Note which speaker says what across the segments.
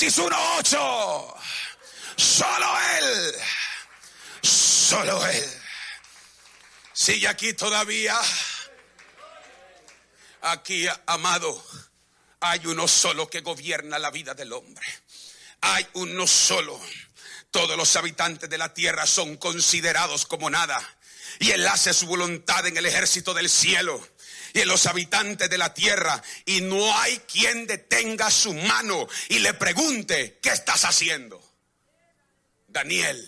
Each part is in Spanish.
Speaker 1: Génesis 1:8. Solo Él. Solo Él. Sigue aquí todavía. Aquí, amado, hay uno solo que gobierna la vida del hombre. Hay uno solo. Todos los habitantes de la tierra son considerados como nada. Y Él hace su voluntad en el ejército del cielo y en los habitantes de la tierra. Y no hay quien detenga su mano y le pregunte: ¿qué estás haciendo? Daniel.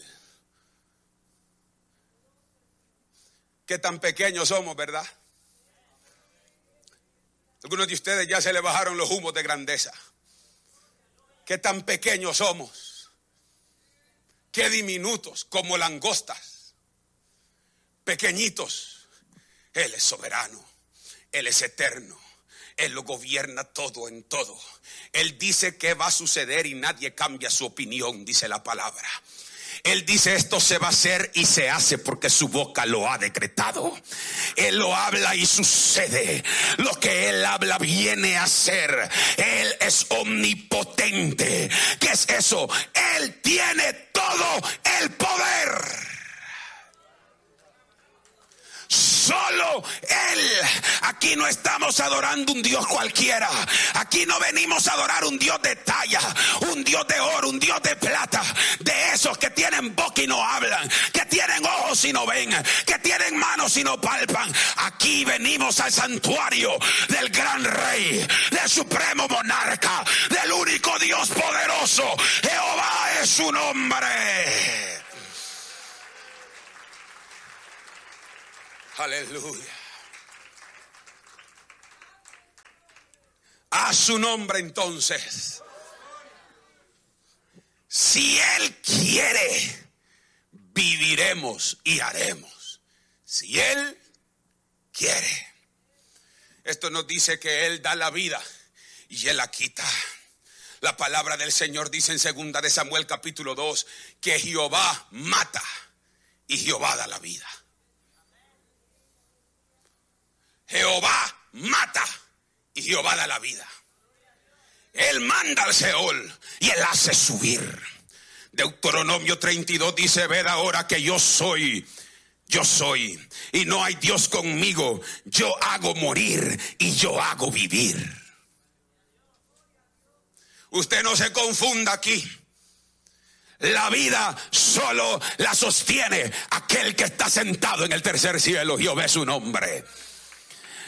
Speaker 1: Qué tan pequeños somos, ¿verdad? Algunos de ustedes ya se le bajaron los humos de grandeza. Qué tan pequeños somos. Qué diminutos, como langostas. Pequeñitos. Él es soberano. Él es eterno. Él lo gobierna todo en todo. Él dice que va a suceder y nadie cambia su opinión, dice la palabra. Él dice: esto se va a hacer y se hace porque su boca lo ha decretado. Él lo habla y sucede. Lo que Él habla viene a ser. Él es omnipotente. ¿Qué es eso? Él tiene todo el poder. Solo Él. Aquí no estamos adorando un Dios cualquiera. Aquí no venimos a adorar un Dios de talla, un Dios de oro, un Dios de plata. De esos que tienen boca y no hablan, que tienen ojos y no ven, que tienen manos y no palpan. Aquí venimos al santuario del gran rey, del supremo monarca, del único Dios poderoso. Jehová es su nombre. Aleluya. A su nombre entonces. Si Él quiere, viviremos y haremos. Si Él quiere. Esto nos dice que Él da la vida y Él la quita. La palabra del Señor dice en 2 de Samuel capítulo 2 que Jehová mata y Jehová da la vida. Jehová mata y Jehová da la vida. Él manda al Seol y Él hace subir. Deuteronomio 32 dice: ved ahora que yo soy y no hay Dios conmigo. Yo hago morir y yo hago vivir. Usted no se confunda aquí. La vida solo la sostiene aquel que está sentado en el tercer cielo. Jehová es su nombre.